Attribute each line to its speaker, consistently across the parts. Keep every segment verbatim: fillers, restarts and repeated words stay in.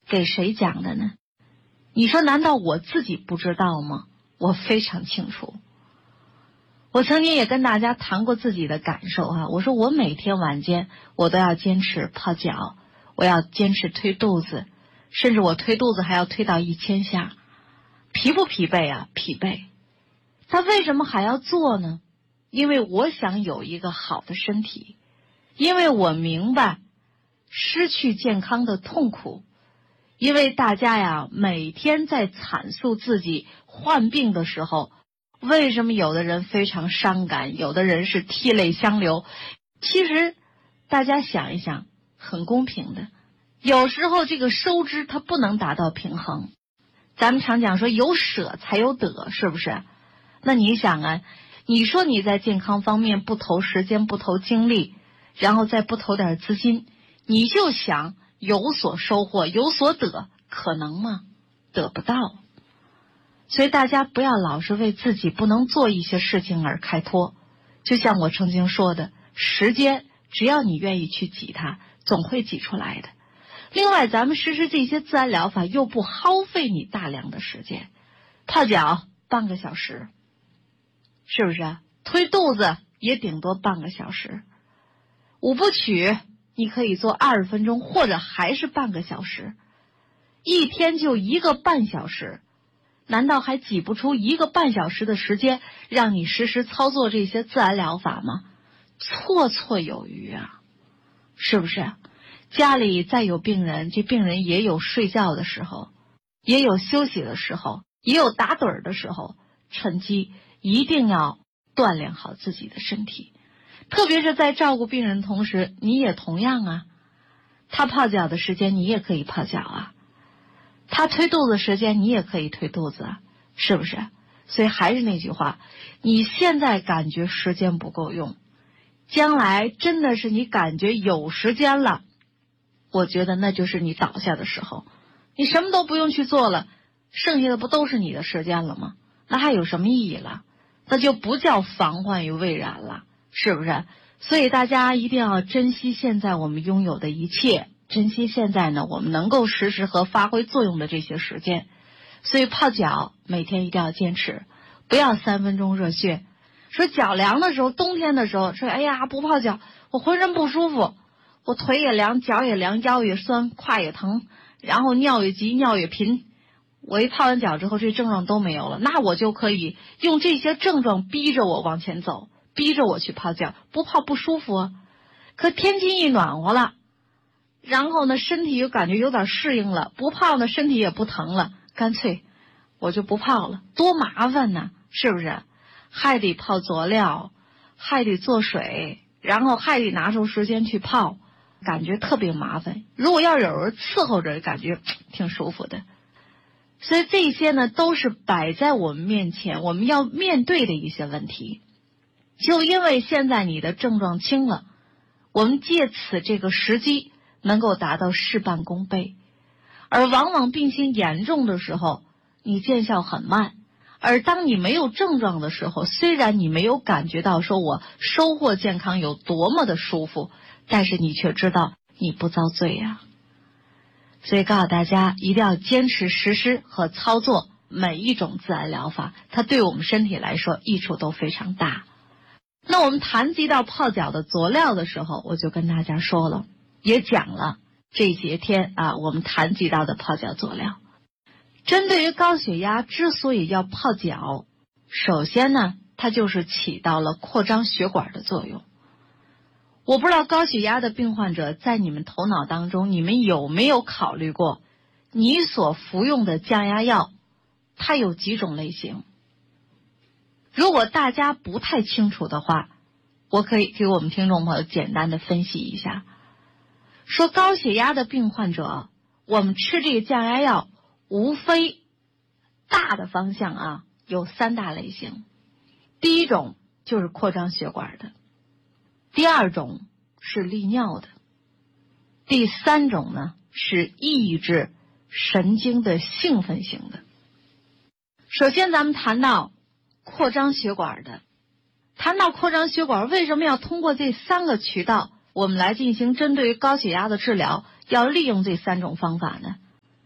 Speaker 1: 给谁讲的呢？你说难道我自己不知道吗？我非常清楚。我曾经也跟大家谈过自己的感受啊，我说我每天晚间我都要坚持泡脚，我要坚持推肚子，甚至我推肚子还要推到一千下，疲不疲惫啊？疲惫。他为什么还要做呢？因为我想有一个好的身体，因为我明白失去健康的痛苦，因为大家呀每天在阐述自己患病的时候，为什么有的人非常伤感，有的人是涕泪相流。其实大家想一想，很公平的，有时候这个收支它不能达到平衡。咱们常讲说有舍才有得，是不是？那你想啊，你说你在健康方面不投时间不投精力，然后再不投点资金，你就想有所收获有所得，可能吗？得不到。所以大家不要老是为自己不能做一些事情而开脱。就像我曾经说的，时间只要你愿意去挤它，总会挤出来的。另外咱们实施这些自然疗法又不耗费你大量的时间，泡脚半个小时，是不是？推肚子也顶多半个小时，五部曲你可以做二十分钟，或者还是半个小时，一天就一个半小时，难道还挤不出一个半小时的时间让你实时操作这些自然疗法吗？绰绰有余啊，是不是？家里再有病人，这病人也有睡觉的时候，也有休息的时候，也有打盹儿的时候，趁机一定要锻炼好自己的身体。特别是在照顾病人的同时，你也同样啊，他泡脚的时间你也可以泡脚啊，他推肚子时间你也可以推肚子啊，是不是？所以还是那句话，你现在感觉时间不够用，将来真的是你感觉有时间了，我觉得那就是你倒下的时候，你什么都不用去做了，剩下的不都是你的时间了吗？那还有什么意义了？那就不叫防患于未然了，是不是？所以大家一定要珍惜现在我们拥有的一切，珍惜现在呢我们能够实施和发挥作用的这些时间。所以泡脚每天一定要坚持，不要三分钟热血。说脚凉的时候，冬天的时候说哎呀不泡脚我浑身不舒服，我腿也凉脚也凉腰也酸胯也疼，然后尿也急尿也频，我一泡完脚之后这症状都没有了，那我就可以用这些症状逼着我往前走，逼着我去泡脚，不泡不舒服啊。可天气一暖和了，然后呢身体又感觉有点适应了，不泡呢身体也不疼了，干脆我就不泡了，多麻烦呢，是不是？还得泡佐料，还得做水，然后还得拿出时间去泡，感觉特别麻烦。如果要有人伺候着，感觉挺舒服的。所以这些呢都是摆在我们面前我们要面对的一些问题。就因为现在你的症状轻了，我们借此这个时机能够达到事半功倍。而往往病情严重的时候你见效很慢，而当你没有症状的时候，虽然你没有感觉到说我收获健康有多么的舒服，但是你却知道你不遭罪呀、啊。所以告诉大家一定要坚持实施和操作每一种自然疗法，它对我们身体来说益处都非常大。那我们谈及到泡脚的佐料的时候，我就跟大家说了，也讲了这些天啊我们谈及到的泡脚佐料。针对于高血压之所以要泡脚，首先呢它就是起到了扩张血管的作用。我不知道高血压的病患者在你们头脑当中，你们有没有考虑过你所服用的降压药它有几种类型？如果大家不太清楚的话，我可以给我们听众朋友简单的分析一下。说高血压的病患者，我们吃这个降压药无非大的方向啊有三大类型。第一种就是扩张血管的，第二种是利尿的，第三种呢是抑制神经的兴奋型的。首先咱们谈到扩张血管的，谈到扩张血管，为什么要通过这三个渠道我们来进行针对于高血压的治疗，要利用这三种方法呢？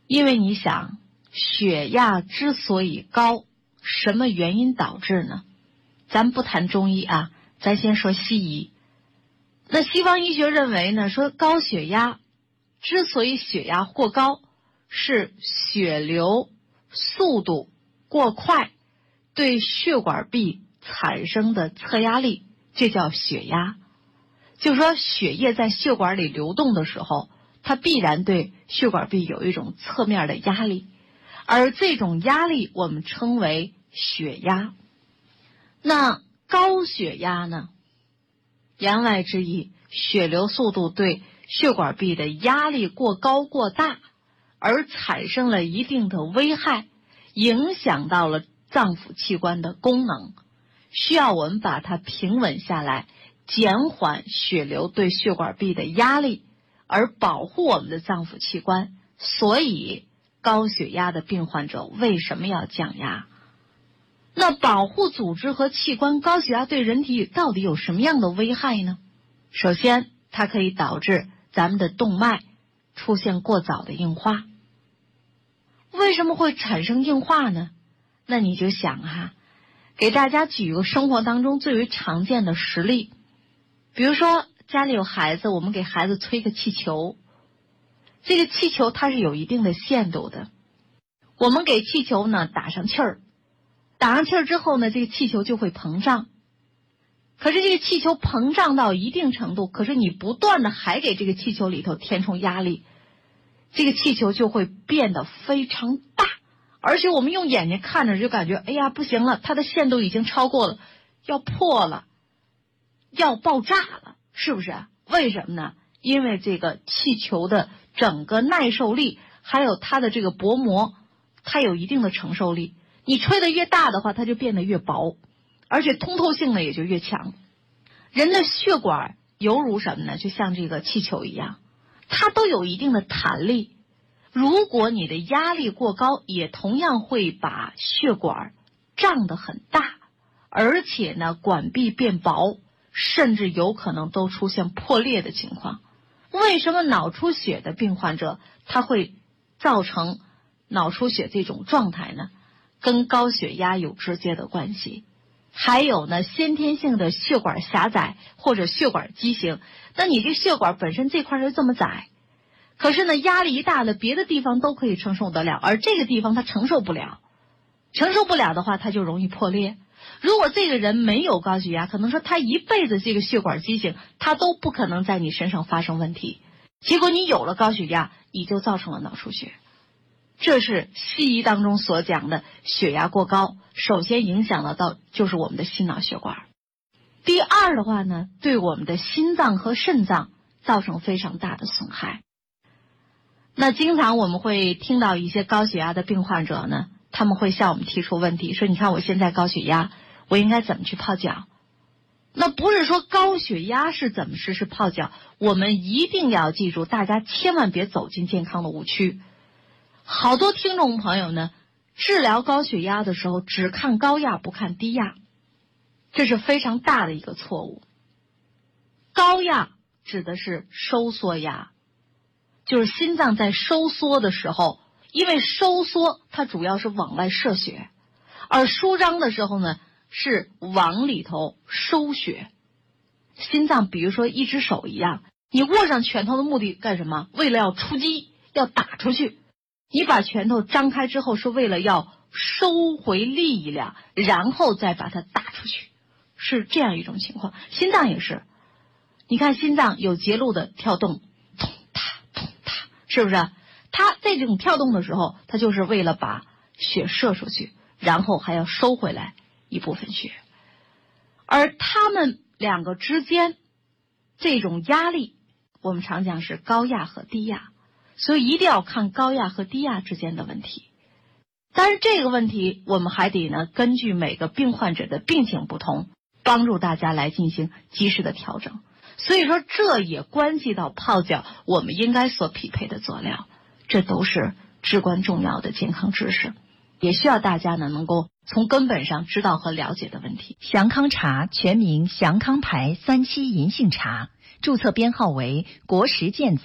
Speaker 1: 因为你想，血压之所以高，什么原因导致呢？咱不谈中医啊，咱先说西医。那西方医学认为呢，说高血压之所以血压过高，是血流速度过快对血管壁产生的侧压力，这叫血压。就是说血液在血管里流动的时候，它必然对血管壁有一种侧面的压力，而这种压力我们称为血压。那高血压呢？言外之意，血流速度对血管壁的压力过高过大，而产生了一定的危害，影响到了脏腑器官的功能，需要我们把它平稳下来，减缓血流对血管壁的压力，而保护我们的脏腑器官。所以高血压的病患者为什么要降压？那保护组织和器官，高血压对人体到底有什么样的危害呢？首先，它可以导致咱们的动脉出现过早的硬化。为什么会产生硬化呢？那你就想哈，给大家举个生活当中最为常见的实例。比如说家里有孩子，我们给孩子吹个气球，这个气球它是有一定的限度的，我们给气球呢打上气儿，打上气儿之后呢，这个气球就会膨胀。可是这个气球膨胀到一定程度，可是你不断的还给这个气球里头填充压力，这个气球就会变得非常大，而且我们用眼睛看着就感觉，哎呀不行了，它的限度已经超过了，要破了，要爆炸了，是不是？为什么呢？因为这个气球的整个耐受力还有它的这个薄膜，它有一定的承受力，你吹得越大的话，它就变得越薄，而且通透性呢也就越强。人的血管犹如什么呢？就像这个气球一样，它都有一定的弹力，如果你的压力过高，也同样会把血管胀得很大，而且呢管壁变薄，甚至有可能都出现破裂的情况。为什么脑出血的病患者他会造成脑出血这种状态呢？跟高血压有直接的关系。还有呢，先天性的血管狭窄或者血管畸形，那你这血管本身这块就这么窄，可是呢压力一大了，别的地方都可以承受得了，而这个地方它承受不了，承受不了的话它就容易破裂。如果这个人没有高血压，可能说他一辈子这个血管畸形，他都不可能在你身上发生问题，结果你有了高血压，你就造成了脑出血。这是西医当中所讲的血压过高，首先影响得到就是我们的心脑血管。第二的话呢，对我们的心脏和肾脏造成非常大的损害。那经常我们会听到一些高血压的病患者呢，他们会向我们提出问题，说你看我现在高血压，我应该怎么去泡脚？那不是说高血压是怎么实施泡脚，我们一定要记住，大家千万别走进健康的误区。好多听众朋友呢，治疗高血压的时候只看高压不看低压，这是非常大的一个错误。高压指的是收缩压，就是心脏在收缩的时候，因为收缩它主要是往外射血，而舒张的时候呢是往里头收血。心脏比如说一只手一样，你握上拳头的目的干什么？为了要出击，要打出去。你把拳头张开之后是为了要收回力量，然后再把它打出去，是这样一种情况。心脏也是，你看心脏有节律的跳动，咚嗒咚嗒，是不是？它在这种跳动的时候，它就是为了把血射出去，然后还要收回来一部分血。而它们两个之间这种压力，我们常讲是高压和低压，所以一定要看高压和低压之间的问题。但是这个问题我们还得呢根据每个病患者的病情不同，帮助大家来进行及时的调整。所以说这也关系到泡脚我们应该所匹配的佐料，这都是至关重要的健康知识，也需要大家呢能够从根本上知道和了解的问题。
Speaker 2: 祥康茶全名祥康牌三七银杏茶，注册编号为国时健字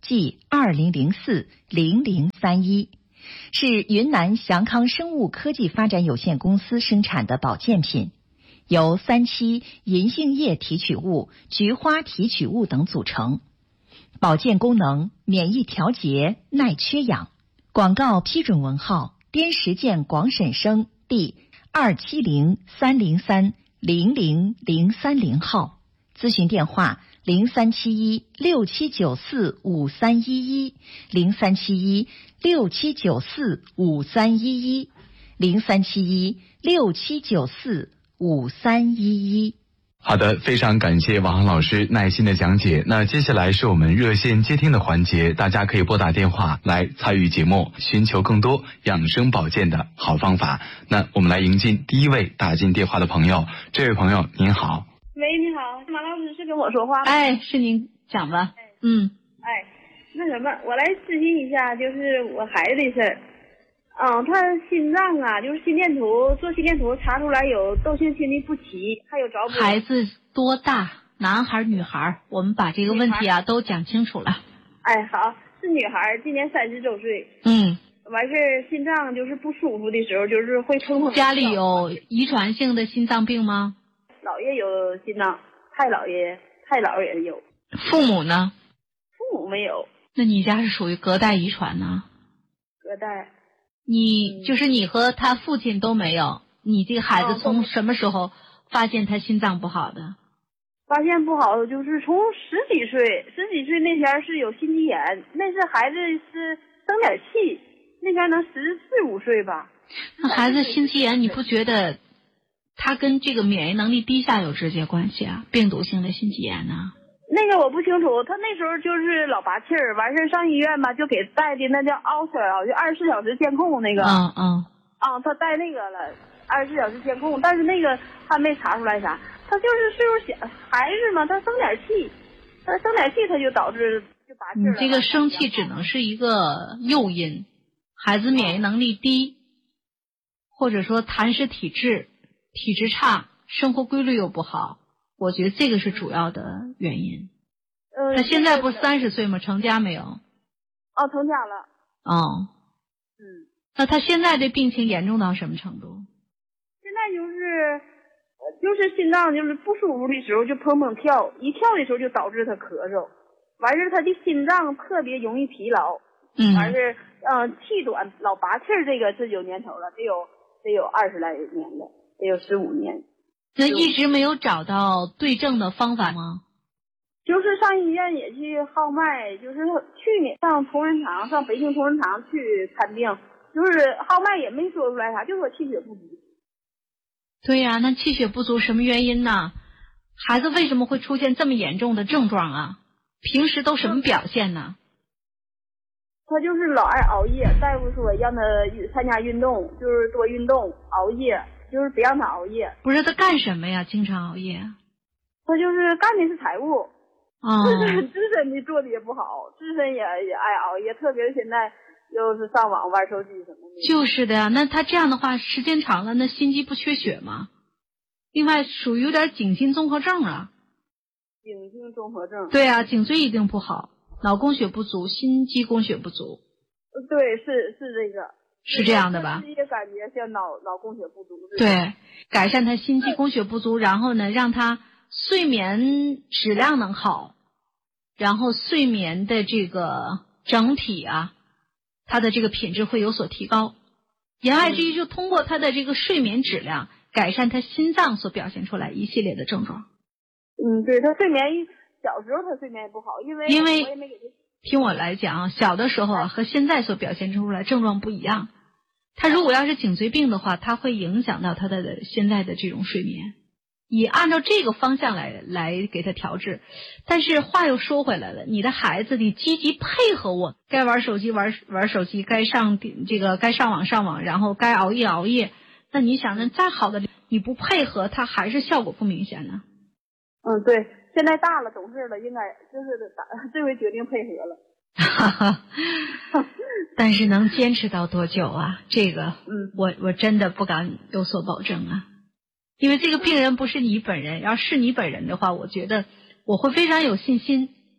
Speaker 2: 即二零零四零零三一，是云南祥康生物科技发展有限公司生产的保健品，由三七银杏叶提取物、菊花提取物等组成，保健功能、免疫调节、耐缺氧。广告批准文号：滇石涧广审生第二七零三零三零零零三零号。咨询电话：零三七一六七九四五三一一，零三七一六七九四五三一一，零三七一六七九四五三一一。
Speaker 3: 好的，非常感谢王航老师耐心的讲解。那接下来是我们热线接听的环节，大家可以拨打电话来参与节目，寻求更多养生保健的好方法。那我们来迎进第一位打进电话的朋友。这位朋友您好。
Speaker 4: 喂，你好，马老师是跟我说话吗？
Speaker 1: 哎，是您讲吧。嗯，
Speaker 4: 哎，那什么，我来咨询一下，就是我孩子的事儿。嗯，他心脏啊，就是心电图做心电图查出来有窦性心律不齐，还有着波。
Speaker 1: 孩子多大？男孩女孩？我们把这个问题啊都讲清楚了。
Speaker 4: 哎，好，是女孩，今年三十周岁。
Speaker 1: 嗯，
Speaker 4: 完事儿心脏就是不舒服的时候，就是会砰砰。
Speaker 1: 家里有遗传性的心脏病吗？
Speaker 4: 姥爷有心脏，太姥爷、太姥爷有。
Speaker 1: 父母呢？
Speaker 4: 父母没有。
Speaker 1: 那你家是属于隔代遗传呢？
Speaker 4: 隔代。
Speaker 1: 你就是你和他父亲都没有，你这个孩子从什么时候发现他心脏不好的？
Speaker 4: 发现不好就是从十几岁，十几岁那前是有心肌炎，那是孩子是生点气，那前能十四五岁吧。
Speaker 1: 那孩子心肌炎，你不觉得他跟这个免疫能力低下有直接关系啊？病毒性的心肌炎呢？
Speaker 4: 那个我不清楚，他那时候就是老拔气儿，完事儿上医院吧，就给带的那叫 Ultra， 就二十四小时监控那个。
Speaker 1: 嗯嗯。
Speaker 4: 啊，他带那个了，二十四小时监控，但是那个还没查出来啥，他就是岁数小孩子嘛，他生点气，他生点气他就导致就拔气了。
Speaker 1: 你这个生气只能是一个诱因，孩子免疫能力低，或者说痰湿体质、体质差、生活规律又不好。我觉得这个是主要的原因。
Speaker 4: 呃，
Speaker 1: 他现在不是三十岁吗？成家没有？
Speaker 4: 哦，成家了。
Speaker 1: 哦。
Speaker 4: 嗯。
Speaker 1: 那他现在的病情严重到什么程度？
Speaker 4: 现在就是，呃，就是心脏就是不舒服的时候就砰砰跳，一跳的时候就导致他咳嗽，完事他的心脏特别容易疲劳。
Speaker 1: 嗯。
Speaker 4: 完事，嗯、呃，气短老拔气儿，这个是有年头了，得有得有二十来年了，得有十五年。
Speaker 1: 那一直没有找到对症的方法吗？
Speaker 4: 就是上医院也去号脉，就是去年上同仁堂，上北京同仁堂去看病，就是号脉也没说出来啥，就说气血不足。
Speaker 1: 对呀、啊，那气血不足什么原因呢？孩子为什么会出现这么严重的症状啊？平时都什么表现呢？
Speaker 4: 他就是老爱熬夜，大夫说让他参加运动，就是多运动，熬夜。就是别让他熬夜。
Speaker 1: 不是他干什么呀？经常熬夜？
Speaker 4: 他就是干的是财务，
Speaker 1: 哦，
Speaker 4: 自身自身的做的也不好，自身也也爱熬夜，特别是现在又是上网玩手机什么的。
Speaker 1: 就是的呀，那他这样的话，时间长了，那心肌不缺血吗？另外，属于有点颈心综合症啊。
Speaker 4: 颈心综合症。
Speaker 1: 对啊，颈椎一定不好，脑供血不足，心肌供血不足。
Speaker 4: 对，是是这个。
Speaker 1: 是这样的吧？
Speaker 4: 也感觉像脑脑供血不足。
Speaker 1: 对，改善他心肌供血不足，然后呢，让他睡眠质量能好，然后睡眠的这个整体啊，他的这个品质会有所提高。言外之意就通过他的这个睡眠质量，改善他心脏所表现出来一系列的症状。
Speaker 4: 嗯，对，他睡眠小时候他睡眠也不好，因为
Speaker 1: 因为
Speaker 4: 我也没给他。
Speaker 1: 听我来讲，小的时候啊和现在所表现出来症状不一样。他如果要是颈椎病的话，它会影响到他的现在的这种睡眠，以按照这个方向来来给他调治。但是话又说回来了，你的孩子得积极配合我，该玩手机玩玩手机，该上这个该上网上网，然后该熬夜熬夜。那你想，那再好的你不配合，他还是效果不明显呢。
Speaker 4: 嗯，对。现在大了，懂事了，应该就是打这回决定配合了。
Speaker 1: 哈哈，但是能坚持到多久啊？这个，
Speaker 4: 嗯，
Speaker 1: 我我真的不敢有所保证啊，因为这个病人不是你本人，要是你本人的话，我觉得我会非常有信心。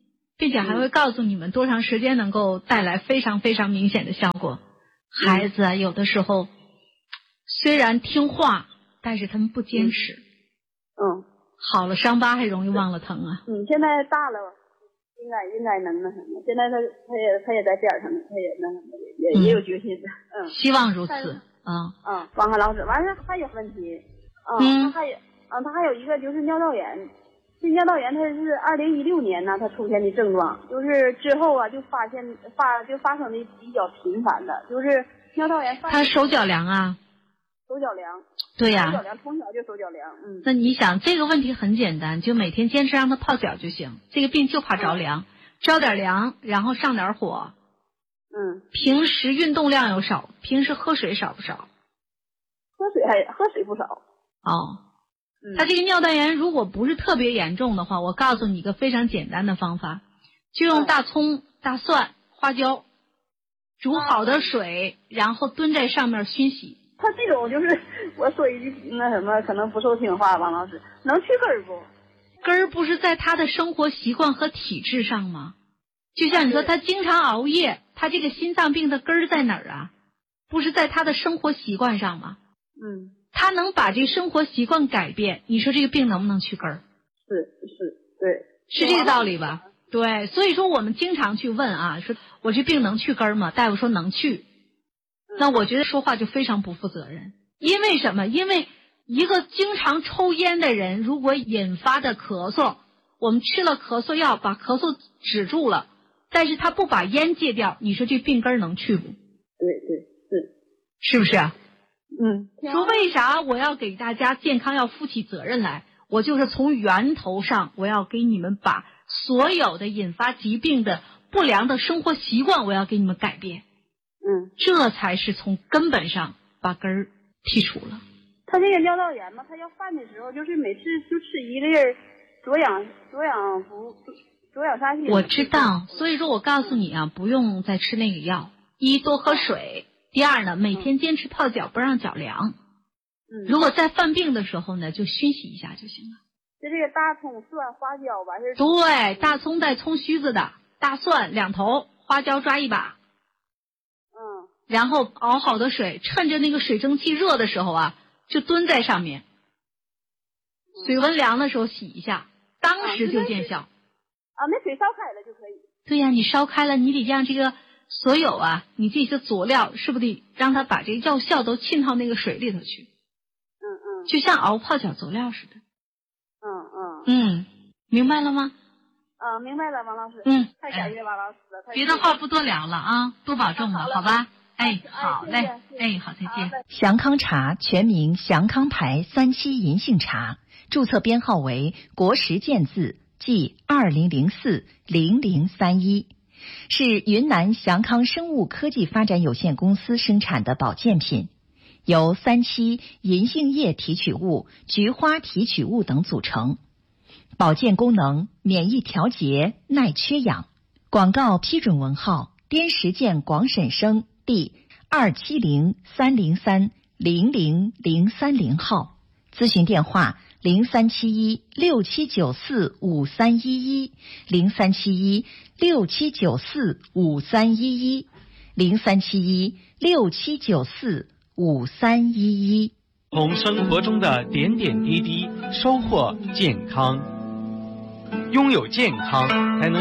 Speaker 1: 并且还会告诉你们多长时间能够带来非常非常明显的效果。孩子啊，有的时候虽然听话，但是他们不坚持。
Speaker 4: 嗯，
Speaker 1: 好了伤疤还容易忘了疼啊。
Speaker 4: 嗯，现在大了，应该应该能那什么。现在他他也他也在边上，他也那什么，也、嗯、也有决心的。嗯，
Speaker 1: 希望如此啊。
Speaker 4: 嗯，王涵老师，完了还有问题。嗯，他还有啊，他还有一个就是尿道炎。这尿道炎它是二零一六年呢，它出现的症状，就是之后啊就发现发就发生的比较频繁的，就是尿道炎。
Speaker 1: 他手脚凉啊？
Speaker 4: 手脚凉。
Speaker 1: 对呀、啊。
Speaker 4: 手脚凉，从小就手脚凉。嗯。
Speaker 1: 那你想这个问题很简单，就每天坚持让他泡脚就行。这个病就怕着凉，着点凉，然后上点火。
Speaker 4: 嗯。
Speaker 1: 平时运动量有少，平时喝水少不少？
Speaker 4: 喝水还喝水不少。
Speaker 1: 哦。他这个尿道炎如果不是特别严重的话，我告诉你一个非常简单的方法，就用大葱、大蒜、花椒煮好的水，然后蹲在上面熏洗。
Speaker 4: 他这种就是我说一句那什么可能不受听话，王老师能去根儿不？
Speaker 1: 根儿不是在他的生活习惯和体质上吗？就像你说他经常熬夜，他这个心脏病的根儿在哪儿啊？不是在他的生活习惯上吗？
Speaker 4: 嗯。
Speaker 1: 他能把这个生活习惯改变，你说这个病能不能去根儿？
Speaker 4: 是是，对，
Speaker 1: 是这个道理吧？对，所以说我们经常去问啊，说我这病能去根儿吗？大夫说能去，那我觉得说话就非常不负责任。因为什么？因为一个经常抽烟的人，如果引发的咳嗽，我们吃了咳嗽药把咳嗽止住了，但是他不把烟戒掉，你说这病根儿能去不？对
Speaker 4: 对是，
Speaker 1: 是不是啊？
Speaker 4: 嗯，
Speaker 1: 说为啥我要给大家健康要负起责任来？我就是从源头上，我要给你们把所有的引发疾病的不良的生活习惯，我要给你们改变。
Speaker 4: 嗯，
Speaker 1: 这才是从根本上把根儿剔除了。
Speaker 4: 他这个尿道炎嘛，他要犯的时候，就是每次就吃一粒左氧左氧氟左氧沙星。
Speaker 1: 我知道，所以说我告诉你啊，不用再吃那个药。一，多喝水。第二呢，每天坚持泡脚，不让脚凉。嗯，如果在犯病的时候呢，就熏洗一下就行了。
Speaker 4: 就这个大葱、蒜、花椒完事儿。
Speaker 1: 对，大葱带葱须子的，大蒜两头，花椒抓一把。
Speaker 4: 嗯。
Speaker 1: 然后熬好的水，趁着那个水蒸气热的时候啊，就蹲在上面。水温凉的时候洗一下，当时就见效。
Speaker 4: 啊，那水烧开了就可以。
Speaker 1: 对呀、啊，你烧开了，你得让这个。所有啊，你这些佐料是不是得让它把这个药效都浸到那个水里头去？
Speaker 4: 嗯嗯，
Speaker 1: 就像熬泡脚佐料似的。
Speaker 4: 嗯嗯
Speaker 1: 嗯，明白了吗？
Speaker 4: 啊，明白了，王老师。
Speaker 1: 嗯，
Speaker 4: 太感谢王老师了。
Speaker 1: 别的话不多聊了啊，多保重了，好吧？哎，好嘞，哎，好，再见。
Speaker 2: 祥康茶全名祥康牌三七银杏茶，注册编号为国时健字即二零零四零零三一。是云南祥康生物科技发展有限公司生产的保健品，由三七银杏叶提取物、菊花提取物等组成，保健功能免疫调节、耐缺氧。广告批准文号滇石健广审生第二七零三零三零零零三零号，咨询电话零三七一六七九四五三一一零三七一六七九四五三一一零三七一六七九四五三一一。
Speaker 5: 从生活中的点点滴滴收获健康，拥有健康才能